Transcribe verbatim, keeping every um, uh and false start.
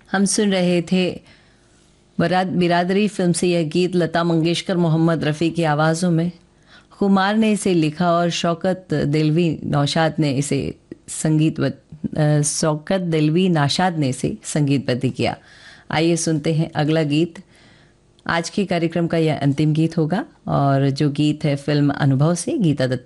हम सुन रहे थे बराद बिरादरी फिल्म से यह गीत लता मंगेशकर मोहम्मद रफ़ी की आवाज़ों में। कुमार ने इसे लिखा और शौकत दिलवी नौशाद ने इसे संगीतबद्ध शौकत दिलवी नाशाद ने इसे संगीतबद्ध किया। आइए सुनते हैं अगला गीत। आज के कार्यक्रम का यह अंतिम गीत होगा और जो गीत है फिल्म अनुभव से गीता दत्त